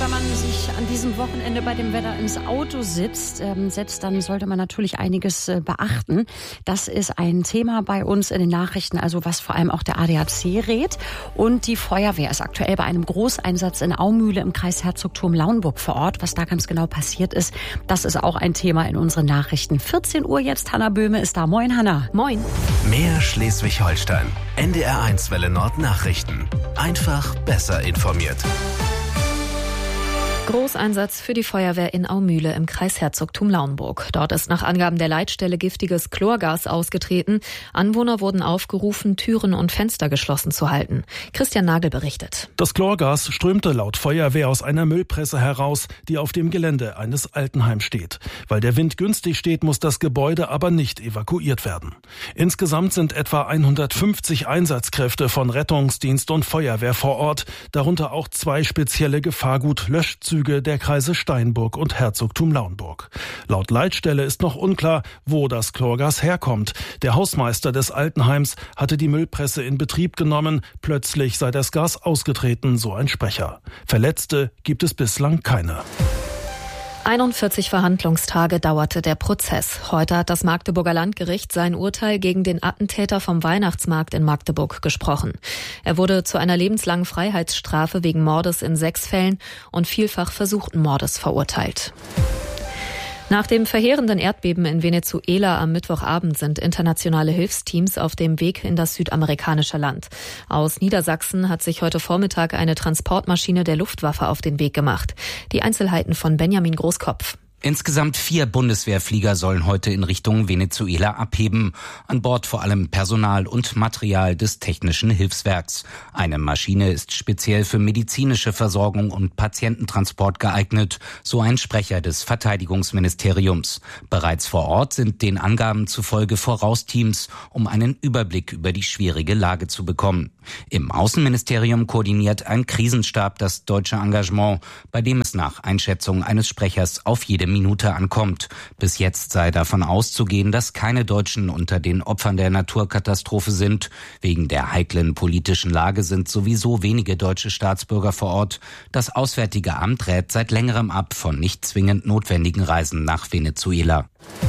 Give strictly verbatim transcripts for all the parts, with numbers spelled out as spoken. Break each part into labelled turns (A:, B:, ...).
A: wenn man sich an diesem Wochenende bei dem Wetter ins Auto sitzt, ähm, setzt, dann sollte man natürlich einiges äh, beachten. Das ist ein Thema bei uns in den Nachrichten, also was vor allem auch der A D A C rät. Und die Feuerwehr ist aktuell bei einem Großeinsatz in Aumühle im Kreis Herzogtum Lauenburg vor Ort. Was da ganz genau passiert ist, das ist auch ein Thema in unseren Nachrichten. vierzehn Uhr jetzt, Hanna Böhme ist da. Moin, Hanna.
B: Moin.
C: Mehr Schleswig-Holstein. N D R eins Welle Nord Nachrichten. Einfach besser informiert.
B: Großeinsatz für die Feuerwehr in Aumühle im Kreis Herzogtum Lauenburg. Dort ist nach Angaben der Leitstelle giftiges Chlorgas ausgetreten. Anwohner wurden aufgerufen, Türen und Fenster geschlossen zu halten. Christian Nagel berichtet.
D: Das Chlorgas strömte laut Feuerwehr aus einer Müllpresse heraus, die auf dem Gelände eines Altenheims steht. Weil der Wind günstig steht, muss das Gebäude aber nicht evakuiert werden. Insgesamt sind etwa hundertfünfzig Einsatzkräfte von Rettungsdienst und Feuerwehr vor Ort, darunter auch zwei spezielle Gefahrgut-Löschzüge der Kreise Steinburg und Herzogtum Lauenburg. Laut Leitstelle ist noch unklar, wo das Chlorgas herkommt. Der Hausmeister des Altenheims hatte die Müllpresse in Betrieb genommen. Plötzlich sei das Gas ausgetreten, so ein Sprecher. Verletzte gibt es bislang keine.
B: einundvierzig Verhandlungstage dauerte der Prozess. Heute hat das Magdeburger Landgericht sein Urteil gegen den Attentäter vom Weihnachtsmarkt in Magdeburg gesprochen. Er wurde zu einer lebenslangen Freiheitsstrafe wegen Mordes in sechs Fällen und vielfach versuchten Mordes verurteilt. Nach dem verheerenden Erdbeben in Venezuela am Mittwochabend sind internationale Hilfsteams auf dem Weg in das südamerikanische Land. Aus Niedersachsen hat sich heute Vormittag eine Transportmaschine der Luftwaffe auf den Weg gemacht. Die Einzelheiten von Benjamin Großkopf.
E: Insgesamt vier Bundeswehrflieger sollen heute in Richtung Venezuela abheben. An Bord vor allem Personal und Material des Technischen Hilfswerks. Eine Maschine ist speziell für medizinische Versorgung und Patiententransport geeignet, so ein Sprecher des Verteidigungsministeriums. Bereits vor Ort sind den Angaben zufolge Vorausteams, um einen Überblick über die schwierige Lage zu bekommen. Im Außenministerium koordiniert ein Krisenstab das deutsche Engagement, bei dem es nach Einschätzung eines Sprechers auf jede Minute ankommt. Bis jetzt sei davon auszugehen, dass keine Deutschen unter den Opfern der Naturkatastrophe sind. Wegen der heiklen politischen Lage sind sowieso wenige deutsche Staatsbürger vor Ort. Das Auswärtige Amt rät seit längerem ab von nicht zwingend notwendigen Reisen nach Venezuela.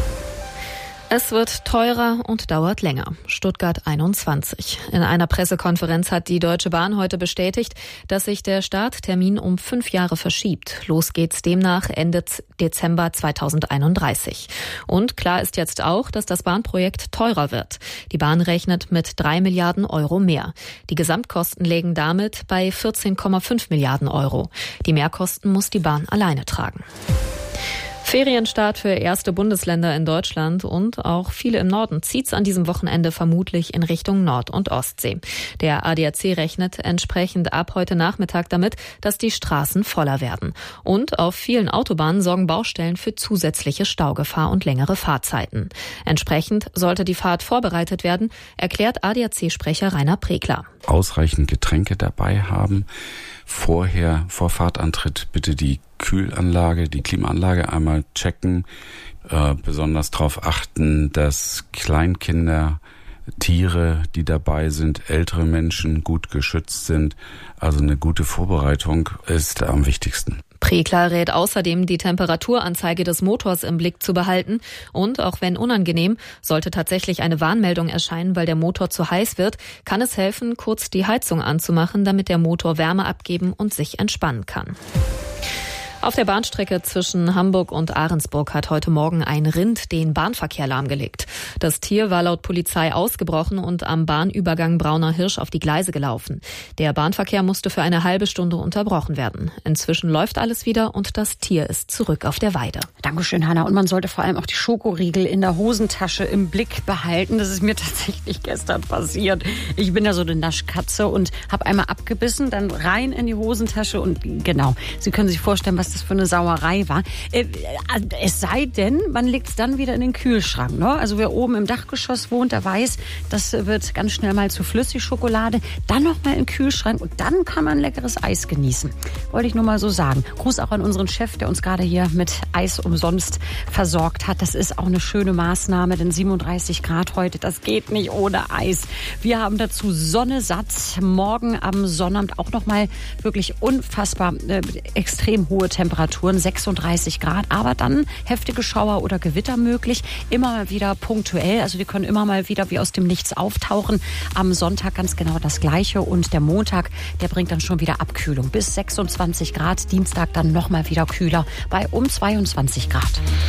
B: Es wird teurer und dauert länger. Stuttgart einundzwanzig. In einer Pressekonferenz hat die Deutsche Bahn heute bestätigt, dass sich der Starttermin um fünf Jahre verschiebt. Los geht's demnach Ende Dezember zweitausendeinunddreißig. Und klar ist jetzt auch, dass das Bahnprojekt teurer wird. Die Bahn rechnet mit drei Milliarden Euro mehr. Die Gesamtkosten liegen damit bei vierzehn Komma fünf Milliarden Euro. Die Mehrkosten muss die Bahn alleine tragen. Ferienstart für erste Bundesländer in Deutschland und auch viele im Norden zieht's an diesem Wochenende vermutlich in Richtung Nord- und Ostsee. Der A D A C rechnet entsprechend ab heute Nachmittag damit, dass die Straßen voller werden. Und auf vielen Autobahnen sorgen Baustellen für zusätzliche Staugefahr und längere Fahrzeiten. Entsprechend sollte die Fahrt vorbereitet werden, erklärt A D A C-Sprecher Rainer Pregler.
F: Ausreichend Getränke dabei haben. Vorher, vor Fahrtantritt, bitte die Kühlanlage, die Klimaanlage einmal checken. Äh, besonders darauf achten, dass Kleinkinder, Tiere, die dabei sind, ältere Menschen gut geschützt sind. Also eine gute Vorbereitung ist am wichtigsten.
B: Pregler rät außerdem, die Temperaturanzeige des Motors im Blick zu behalten. Und auch wenn unangenehm, sollte tatsächlich eine Warnmeldung erscheinen, weil der Motor zu heiß wird, kann es helfen, kurz die Heizung anzumachen, damit der Motor Wärme abgeben und sich entspannen kann. Auf der Bahnstrecke zwischen Hamburg und Ahrensburg hat heute Morgen ein Rind den Bahnverkehr lahmgelegt. Das Tier war laut Polizei ausgebrochen und am Bahnübergang Brauner Hirsch auf die Gleise gelaufen. Der Bahnverkehr musste für eine halbe Stunde unterbrochen werden. Inzwischen läuft alles wieder und das Tier ist zurück auf der Weide.
A: Dankeschön, Hanna. Und man sollte vor allem auch die Schokoriegel in der Hosentasche im Blick behalten. Das ist mir tatsächlich gestern passiert. Ich bin ja so eine Naschkatze und habe einmal abgebissen, dann rein in die Hosentasche und genau, Sie können sich vorstellen, was das für eine Sauerei war. Äh, es sei denn, man legt es dann wieder in den Kühlschrank. Ne? Also wer oben im Dachgeschoss wohnt, der weiß, das wird ganz schnell mal zu Flüssigschokolade. Dann noch mal in den Kühlschrank und dann kann man leckeres Eis genießen. Wollte ich nur mal so sagen. Gruß auch an unseren Chef, der uns gerade hier mit Eis umsonst versorgt hat. Das ist auch eine schöne Maßnahme, denn siebenunddreißig Grad heute, das geht nicht ohne Eis. Wir haben dazu Sonne satt. Morgen am Sonnabend auch noch mal wirklich unfassbar äh, extrem hohe Temperaturen, sechsunddreißig Grad, aber dann heftige Schauer oder Gewitter möglich. Immer mal wieder punktuell, also die können immer mal wieder wie aus dem Nichts auftauchen. Am Sonntag ganz genau das Gleiche und der Montag, der bringt dann schon wieder Abkühlung bis sechsundzwanzig Grad. Dienstag dann noch mal wieder kühler bei um zweiundzwanzig Grad.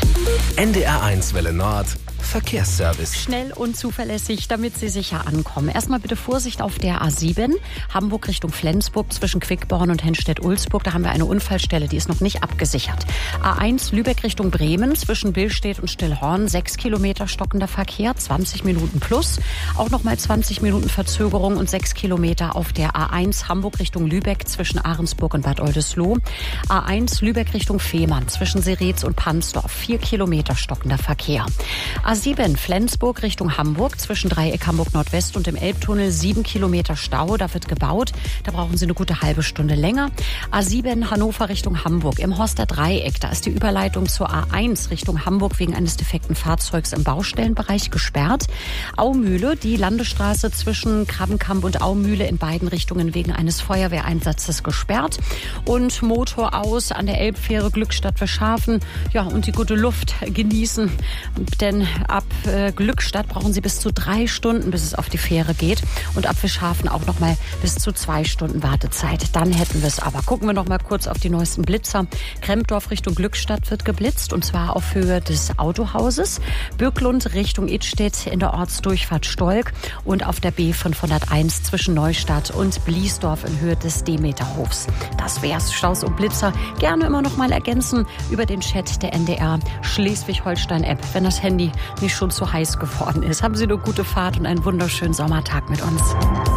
C: N D R eins Welle Nord Verkehrsservice.
A: Schnell und zuverlässig, damit Sie sicher ankommen. Erstmal bitte Vorsicht auf der A sieben, Hamburg Richtung Flensburg zwischen Quickborn und Henstedt-Ulzburg. Da haben wir eine Unfallstelle, die ist noch nicht abgesichert. A eins Lübeck Richtung Bremen zwischen Billstedt und Stillhorn, sechs Kilometer stockender Verkehr, zwanzig Minuten plus. Auch nochmal zwanzig Minuten Verzögerung und sechs Kilometer auf der A eins Hamburg Richtung Lübeck zwischen Ahrensburg und Bad Oldesloe. A eins Lübeck Richtung Fehmarn zwischen Seretz und Pansdorf, vier Kilometer stockender Verkehr. A sieben Flensburg Richtung Hamburg zwischen Dreieck Hamburg Nordwest und dem Elbtunnel, sieben Kilometer Stau, da wird gebaut. Da brauchen Sie eine gute halbe Stunde länger. A sieben Hannover Richtung Hamburg im Horster Dreieck, da ist die Überleitung zur A eins Richtung Hamburg wegen eines defekten Fahrzeugs im Baustellenbereich gesperrt. Aumühle, die Landesstraße zwischen Krabbenkamp und Aumühle in beiden Richtungen wegen eines Feuerwehreinsatzes gesperrt. Und Motor aus an der Elbfähre Glückstadt Verschafen. Ja, und die gute Luft genießen, denn ab äh, Glückstadt brauchen Sie bis zu drei Stunden, bis es auf die Fähre geht. Und ab Fischhafen auch noch mal bis zu zwei Stunden Wartezeit. Dann hätten wir es aber. Gucken wir noch mal kurz auf die neuesten Blitzer. Krempdorf Richtung Glückstadt wird geblitzt und zwar auf Höhe des Autohauses. Böcklund Richtung Idstedt in der Ortsdurchfahrt Stolk und auf der B fünfhunderteins zwischen Neustadt und Bliesdorf in Höhe des Demeterhofs. Das wär's. Staus und Blitzer gerne immer noch mal ergänzen über den Chat der N D R Schleswig-Holstein-App, wenn das Handy nicht schon zu heiß geworden ist. Haben Sie eine gute Fahrt und einen wunderschönen Sommertag mit uns.